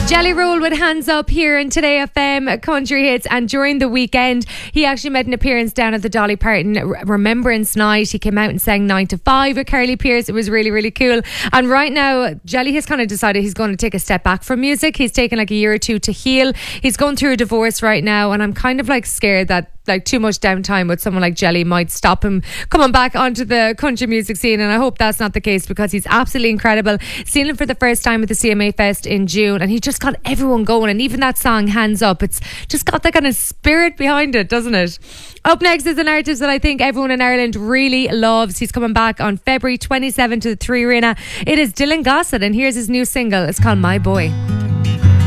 Jelly Roll with Hands Up here in Today FM Country Hits, and during the weekend he actually made an appearance down at the Dolly Parton Remembrance Night. He came out and sang 9 to 5 with Carly Pearce. It was really, really cool. And right now Jelly has kind of decided he's going to take a step back from music. He's taken like a year or two to heal. He's going through a divorce right now, and I'm kind of like scared that like too much downtime with someone like Jelly might stop him coming back onto the country music scene, and I hope that's not the case because he's absolutely incredible. Seen him for the first time at the CMA Fest in June, and he just got everyone going, and even that song Hands Up, it's just got that kind of spirit behind it, doesn't it? Up next is an artist that I think everyone in Ireland really loves. He's coming back on February 27 to the 3 Arena. It is Dylan Gossett, and here's his new single. It's called My Boy.